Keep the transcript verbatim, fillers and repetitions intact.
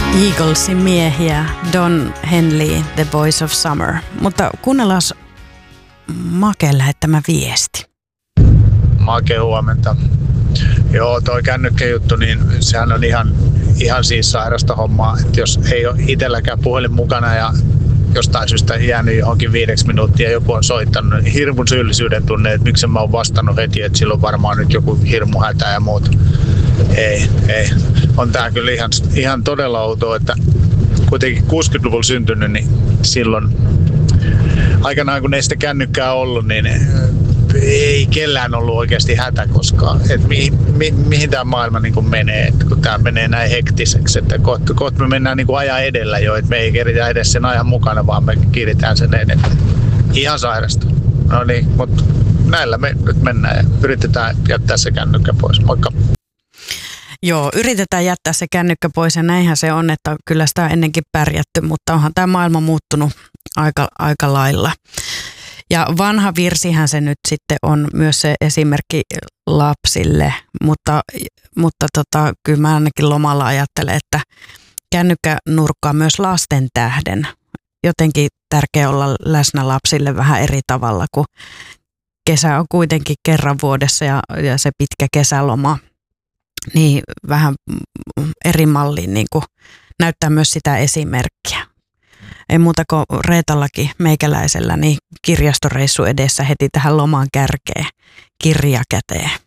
Eaglesin miehiä, Don Henley, The Boys of Summer. Mutta kuunnellaan Maken lähettämä viesti. Make, huomenta. Joo, toi kännykkäjuttu, niin sehän on ihan, ihan siis sairasta hommaa. Että jos ei ole itselläkään puhelin mukana ja jostain syystä jäänyt johonkin viideksi minuuttia ja joku on soittanut, niin hirmun syyllisyyden tunne, että miksi mä oon vastannut heti, että silloin varmaan nyt joku hirmu hätä ja muuta. Ei, ei. On tää kyllä ihan, ihan todella outoa, että kuitenkin kuusikymmentäluvulla syntynyt, niin silloin aikanaan kun ei sitä kännykkää ollut, niin ei kellään ollut oikeasti hätä koskaan. Et mi, mi, mihin tämä maailma niin kuin menee, et kun tämä menee näin hektiseksi, että kohta koht me mennään niin kuin ajan edellä jo, että me ei keritä edes sen ajan mukana, vaan me kiiritään sen ennen. Ihan sairasta. No niin, mutta näillä me nyt mennään ja yritetään jättää se kännykkä pois. Moikka! Joo, yritetään jättää se kännykkä pois ja näinhän se on, että kyllä sitä on ennenkin pärjätty, mutta onhan tämä maailma muuttunut aika, aika lailla. Ja vanha virsihän se nyt sitten on myös se esimerkki lapsille, mutta, mutta tota, kyllä mä ainakin lomalla ajattelen, että kännykkä nurkkaa myös lasten tähden. Jotenkin tärkeää olla läsnä lapsille vähän eri tavalla, kun kesä on kuitenkin kerran vuodessa ja, ja se pitkä kesäloma. Niin vähän eri malliin niin kuin näyttää myös sitä esimerkkiä. Ei muuta kuin Reetallakin meikäläisellä, niin kirjastoreissu edessä heti tähän loman kärkeen kirja käteen.